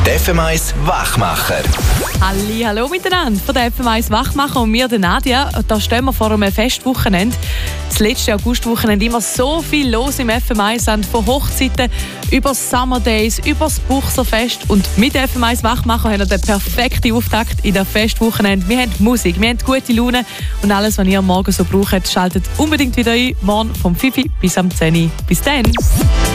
Der FM1 Wachmacher. Hallo miteinander von der FM1 Wachmacher und mir, der Nadia. Da stehen wir vor einem Festwochenende. Das letzte Augustwochenende immer so viel los im FM1, von Hochzeiten über Summer Days, über das Buchserfest. Und mit der FM1 Wachmacher haben wir den perfekten Auftakt in der Festwochenende. Wir haben Musik, wir haben gute Laune und alles, was ihr morgen so braucht, schaltet unbedingt wieder ein. Morgen vom 5 bis am 10. Bis dann!